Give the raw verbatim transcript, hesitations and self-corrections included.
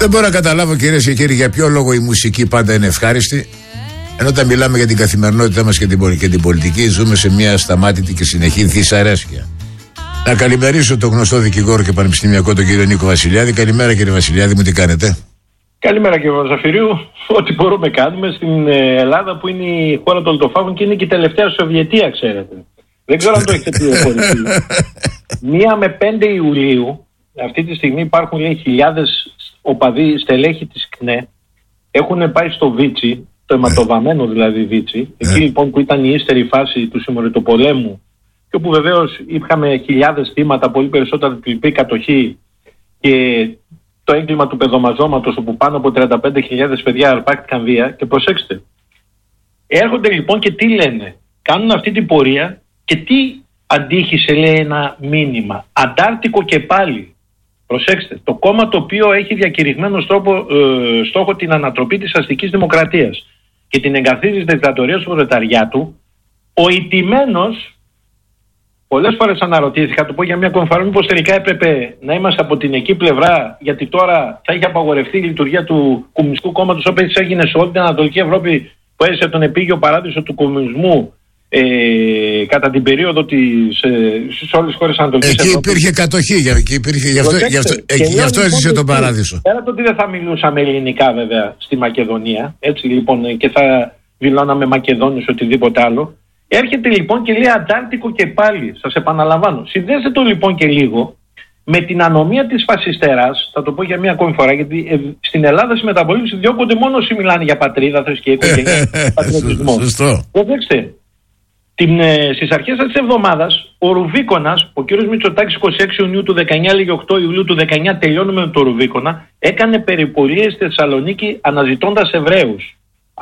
Δεν μπορώ να καταλάβω, κυρίες και κύριοι, για ποιο λόγο η μουσική πάντα είναι ευχάριστη, ενώ όταν μιλάμε για την καθημερινότητά μας και την, και την πολιτική, ζούμε σε μια ασταμάτητη και συνεχή δυσαρέσκεια. Να καλημερίσω τον γνωστό δικηγόρο και πανεπιστημιακό, τον κύριο Νίκο Βασιλιάδη. Καλημέρα, κύριε Βασιλιάδη, μου τι κάνετε? Καλημέρα, κύριε Ζαφυρίου. Ό,τι μπορούμε κάνουμε στην Ελλάδα, που είναι η χώρα των λιτοφάγων και είναι και η τελευταία Σοβιετία, ξέρετε. Δεν ξέρω αν το έχετε πληροφορηθεί. Μία με πέντε Ιουλίου, αυτή τη στιγμή υπάρχουν, λέει, χιλιάδες οπαδοί, στελέχη της ΚΝΕ, έχουν πάει στο Βίτσι, το αιματοβαμμένο δηλαδή Βίτσι, εκεί λοιπόν που ήταν η ύστερη φάση του συμμοριτοπολέμου, και όπου βεβαίως είχαμε χιλιάδες θύματα, πολύ περισσότερα τυπική κατοχή και το έγκλημα του παιδομαζώματος, όπου πάνω από τριάντα πέντε χιλιάδες παιδιά αρπάχτηκαν βία. Και προσέξτε, έρχονται λοιπόν και τι λένε, κάνουν αυτή την πορεία και τι αντίχησε, λέει, ένα μήνυμα αντάρτικο και πάλι. Προσέξτε, το κόμμα το οποίο έχει διακηρυγμένο στόχο, ε, στόχο την ανατροπή της αστικής δημοκρατίας και την εγκαθίδρυση της δικτατορίας του προλεταριάτου, ο ηττημένος, πολλές φορές αναρωτήθηκα, το πω για μια ακόμη φορά, μήπως τελικά έπρεπε να είμαστε από την εκεί πλευρά, γιατί τώρα θα είχε απαγορευτεί η λειτουργία του Κομμουνιστικού Κόμματος, όπως έγινε σε όλη την Ανατολική Ευρώπη, που έζησε τον επίγειο παράδεισο του κομμουνισμού ε, κατά την περίοδο της, ε, σε όλες τις χώρες Ανατολικής εκεί Ευρώπης. Υπήρχε κατοχή, εκεί υπήρχε, γι' αυτό, γι αυτό, εκεί, γι αυτό έζησε τον παράδεισο. Πέρα το ότι δεν θα μιλούσαμε ελληνικά βέβαια στη Μακεδονία, έτσι λοιπόν, και θα δηλώναμε Μακεδόνους οτιδήποτε άλλο. Έρχεται λοιπόν και λέει αντάρτικο και πάλι, σας επαναλαμβάνω. Συνδέστε το λοιπόν και λίγο με την ανομία της φασιστεράς, θα το πω για μία ακόμη φορά, γιατί ε, στην Ελλάδα στη μεταπολίτευση διώκονται μόνο όσοι μιλάνε για πατρίδα, θρησκεία, οικογένεια, πατριωτισμό. Σωστό. Προσέξτε, την, ε, στις αρχές της εβδομάδας, ο Ρουβίκονας, ο κύριος Μητσοτάκης, είκοσι έξι Ιουνίου του δεκαεννιά, λέγει οκτώ Ιουλίου του δεκαεννιά, τελειώνουμε με το Ρουβίκονα, έκανε περιπολίες στη Θεσσαλονίκη αναζητώντας Εβραίους.